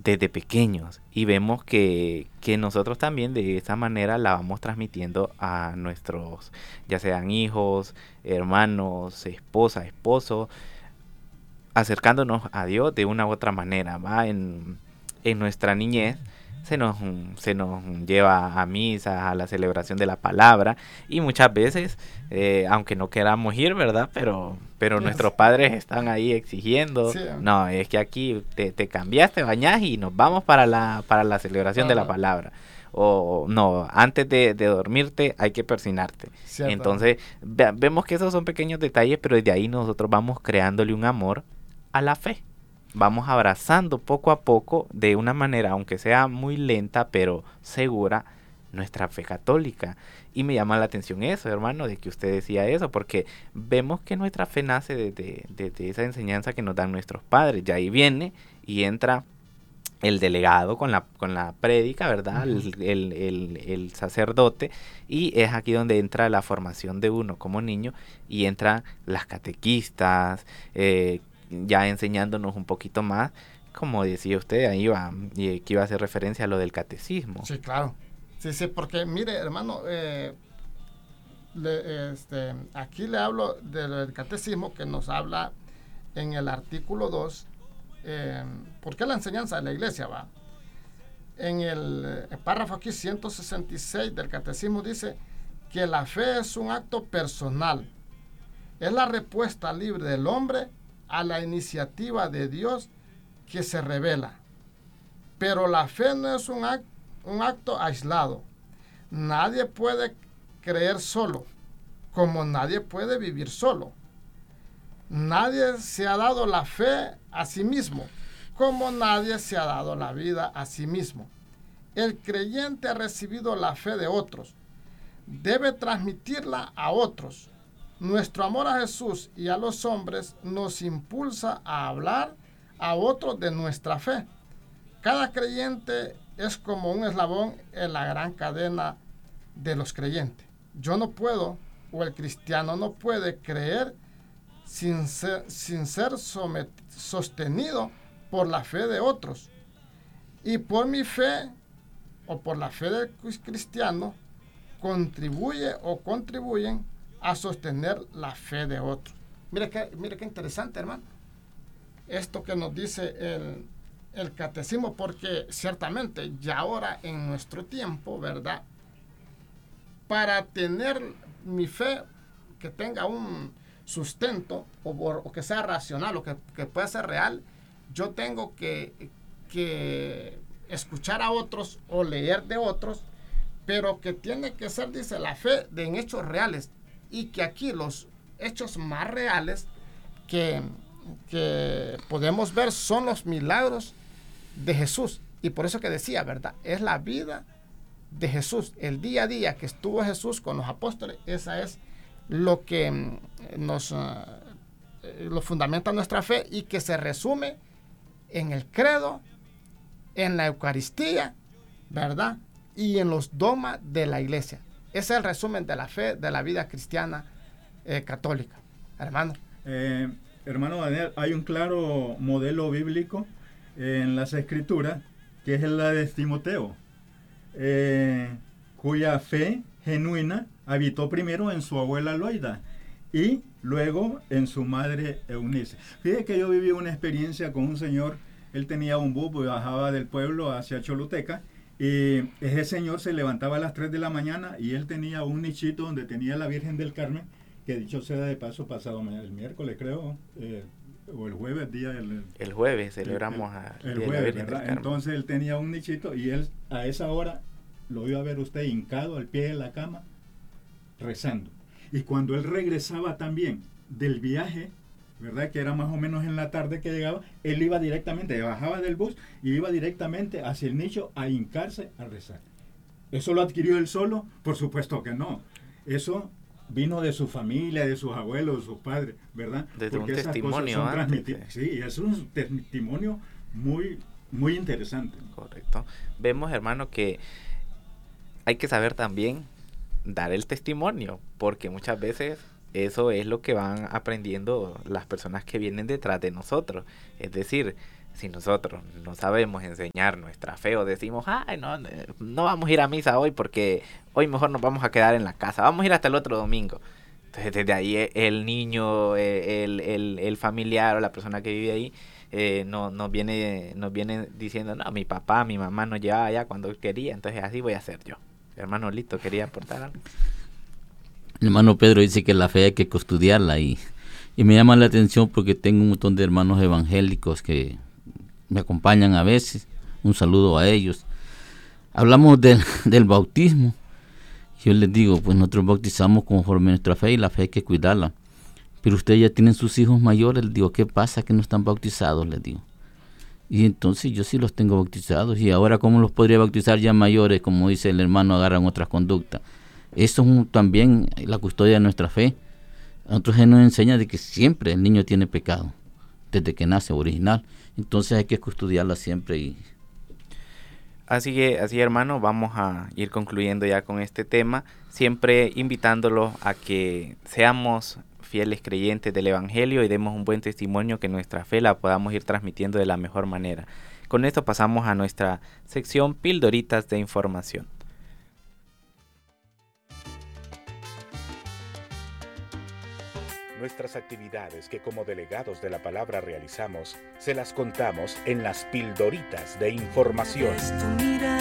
desde pequeños y vemos que nosotros también de esa manera la vamos transmitiendo a nuestros, ya sean hijos, hermanos, esposa, esposo, acercándonos a Dios de una u otra manera, ¿va? En nuestra niñez se nos lleva a misa, a la celebración de la palabra y muchas veces, aunque no queramos ir, ¿verdad? Pero Yes. nuestros padres están ahí exigiendo, Sí, no, es que aquí te cambiaste, bañás y nos vamos para la celebración de la para, palabra. O no, antes de dormirte hay que persinarte. ciertamente. Entonces, vemos que esos son pequeños detalles, pero desde ahí nosotros vamos creándole un amor a la fe. Vamos abrazando poco a poco, de una manera, aunque sea muy lenta, pero segura, nuestra fe católica. Y me llama la atención eso, hermano, de que usted decía eso, porque vemos que nuestra fe nace desde esa enseñanza que nos dan nuestros padres. Ya ahí viene y entra el delegado con la prédica, ¿verdad? Ujú. El sacerdote, y es aquí donde entra la formación de uno como niño y entran las catequistas, ya enseñándonos un poquito más, como decía usted, ahí va, y que iba a hacer referencia a lo del catecismo. Sí, claro. Sí, sí, porque mire, hermano, aquí le hablo del catecismo que nos habla en el artículo 2. ¿Por qué la enseñanza de la iglesia va? En el párrafo aquí 166 del catecismo dice que la fe es un acto personal, es la respuesta libre del hombre a la iniciativa de Dios que se revela. Pero la fe no es un acto aislado. Nadie puede creer solo, como nadie puede vivir solo. Nadie se ha dado la fe a sí mismo, como nadie se ha dado la vida a sí mismo. El creyente ha recibido la fe de otros. Debe transmitirla a otros. Nuestro amor a Jesús y a los hombres nos impulsa a hablar a otros de nuestra fe. Cada creyente es como un eslabón en la gran cadena de los creyentes. Yo no puedo, o el cristiano no puede creer sin ser sostenido por la fe de otros. Y por mi fe, o por la fe del cristiano, contribuye o contribuyen a sostener la fe de otros. Mire qué interesante, hermano, esto que nos dice el catecismo, porque ciertamente ya ahora en nuestro tiempo, ¿verdad? Para tener mi fe que tenga un sustento o que sea racional o que pueda ser real, yo tengo que escuchar a otros o leer de otros, pero que tiene que ser, dice, la fe en hechos reales, y que aquí los hechos más reales que, que podemos ver son los milagros de Jesús. Y por eso que decía, ¿verdad? Es la vida de Jesús, el día a día que estuvo Jesús con los apóstoles. Esa es lo que lo fundamenta nuestra fe, y que se resume en el credo, en la Eucaristía, ¿verdad? Y en los dogmas de la iglesia. Ese es el resumen de la fe, de la vida cristiana católica, hermano. Hermano Daniel, hay un claro modelo bíblico en las escrituras, que es la de Timoteo, cuya fe genuina habitó primero en su abuela Loida y luego en su madre Eunice. Fíjate que yo viví una experiencia con un señor. Él tenía un bus y bajaba del pueblo hacia Choluteca, y ese señor se levantaba a las 3 de la mañana y él tenía un nichito donde tenía la Virgen del Carmen, que dicho sea de paso, pasado mañana, el miércoles creo, o el jueves, día del... El jueves celebramos el Día de la jueves, Virgen del ¿verdad? Carmen. Entonces él tenía un nichito y él a esa hora lo iba a ver usted hincado al pie de la cama rezando. Y cuando él regresaba también del viaje, ¿verdad? Que era más o menos en la tarde que llegaba, él iba directamente, bajaba del bus y iba directamente hacia el nicho a hincarse a rezar. ¿Eso lo adquirió él solo? Por supuesto que no. Eso vino de su familia, de sus abuelos, de sus padres, ¿verdad? Desde Porque un esas cosas testimonio son antes. transmitidas. Sí, es un testimonio muy, muy interesante. Correcto. Vemos, hermano, que hay que saber también dar el testimonio, porque muchas veces eso es lo que van aprendiendo las personas que vienen detrás de nosotros. Es decir, Si nosotros no sabemos enseñar nuestra fe o decimos, ay, no vamos a ir a misa hoy porque hoy mejor nos vamos a quedar en la casa, vamos a ir hasta el otro domingo. Entonces desde ahí el niño, el familiar o la persona que vive ahí nos viene diciendo, no, mi papá, mi mamá nos llevaba allá cuando quería, entonces así voy a hacer yo. Hermano Lito, ¿quería aportar algo? El hermano Pedro dice que la fe hay que custodiarla y me llama la atención porque tengo un montón de hermanos evangélicos que me acompañan a veces. Un saludo a ellos. Hablamos del bautismo. Yo les digo, pues nosotros bautizamos conforme a nuestra fe y la fe hay que cuidarla. Pero ustedes ya tienen sus hijos mayores, les digo, ¿qué pasa que no están bautizados? Les digo. Y entonces yo sí los tengo bautizados y ahora ¿cómo los podría bautizar ya mayores? Como dice el hermano, agarran otras conductas. Eso es también la custodia de nuestra fe. A nosotros se nos enseña de que siempre el niño tiene pecado, desde que nace original. Entonces hay que custodiarla siempre. Así hermano, vamos a ir concluyendo ya con este tema, siempre invitándolos a que seamos fieles creyentes del Evangelio y demos un buen testimonio, que nuestra fe la podamos ir transmitiendo de la mejor manera. Con esto pasamos a nuestra sección Pildoritas de Información. Nuestras actividades que como delegados de la palabra realizamos, se las contamos en las Pildoritas de Información.